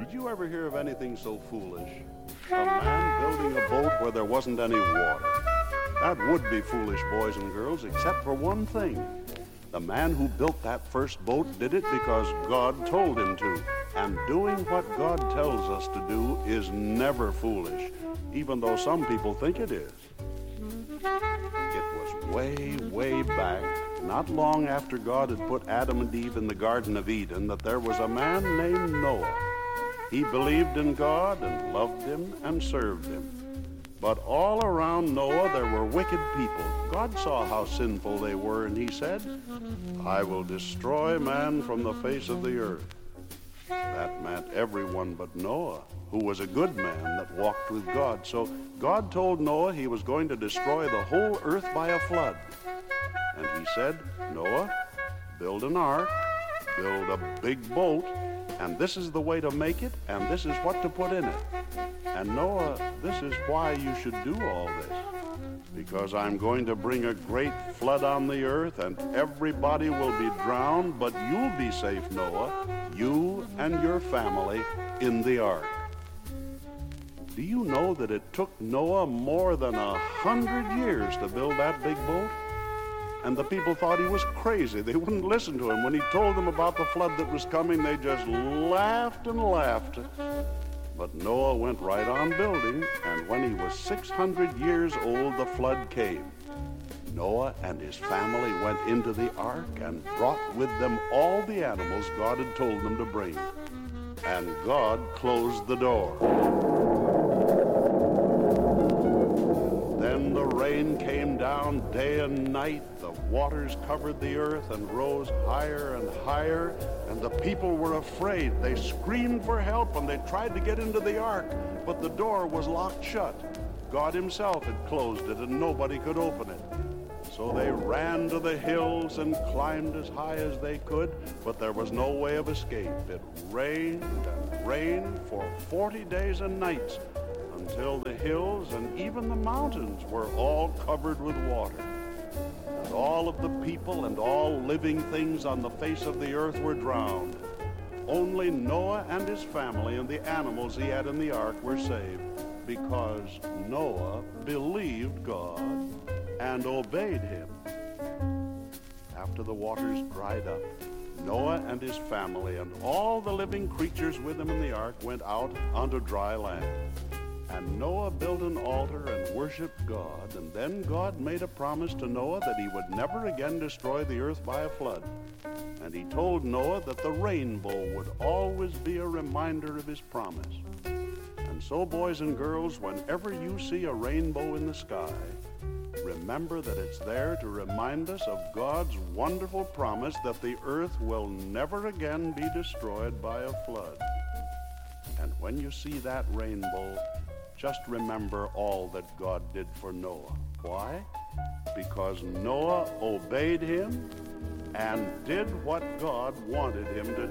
Did you ever hear of anything so foolish? A man building a boat where there wasn't any water. That would be foolish, boys and girls, except for one thing. The man who built that first boat did it because God told him to. And doing what God tells us to do is never foolish, even though some people think it is. It was way, way back, not long after God had put Adam and Eve in the Garden of Eden, that there was a man named Noah. He believed in God and loved him and served him. But all around Noah there were wicked people. God saw how sinful they were, and he said, "I will destroy man from the face of the earth." That meant everyone but Noah, who was a good man that walked with God. So God told Noah he was going to destroy the whole earth by a flood. And he said, "Noah, build an ark, build a big boat, and this is the way to make it, and this is what to put in it. And Noah, this is why you should do all this. Because I'm going to bring a great flood on the earth, and everybody will be drowned, but you'll be safe, Noah, you and your family in the ark." Do you know that it took Noah more than 100 years to build that big boat? And the people thought he was crazy. They wouldn't listen to him. When he told them about the flood that was coming, they just laughed and laughed. But Noah went right on building, and when he was 600 years old, the flood came. Noah and his family went into the ark and brought with them all the animals God had told them to bring. And God closed the door. Then the rain came down day and night. The waters covered the earth and rose higher and higher, and the people were afraid. They screamed for help, and they tried to get into the ark, but the door was locked shut. God himself had closed it, and nobody could open it. So they ran to the hills and climbed as high as they could, but there was no way of escape. It rained and rained for 40 days and nights, until the hills and even the mountains were all covered with water. And all of the people and all living things on the face of the earth were drowned. Only Noah and his family and the animals he had in the ark were saved, because Noah believed God and obeyed him. After the waters dried up, Noah and his family and all the living creatures with him in the ark went out onto dry land. And Noah built an altar and worshiped God, and then God made a promise to Noah that he would never again destroy the earth by a flood. And he told Noah that the rainbow would always be a reminder of his promise. And so, boys and girls, whenever you see a rainbow in the sky, remember that it's there to remind us of God's wonderful promise that the earth will never again be destroyed by a flood. And when you see that rainbow, just remember all that God did for Noah. Why? Because Noah obeyed him and did what God wanted him to do.